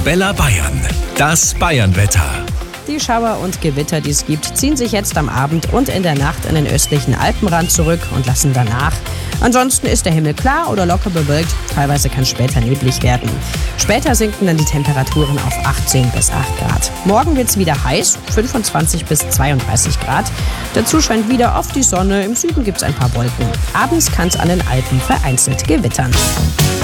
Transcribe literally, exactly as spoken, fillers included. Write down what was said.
Arabella Bayern. Das Bayernwetter. Die Schauer und Gewitter, die es gibt, ziehen sich jetzt am Abend und in der Nacht an den östlichen Alpenrand zurück und lassen danach. Ansonsten ist der Himmel klar oder locker bewölkt, teilweise kann später neblig werden. Später sinken dann die Temperaturen auf achtzehn bis acht Grad. Morgen wird es wieder heiß, fünfundzwanzig bis zweiunddreißig Grad. Dazu scheint wieder oft die Sonne, im Süden gibt es ein paar Wolken. Abends kann es an den Alpen vereinzelt gewittern.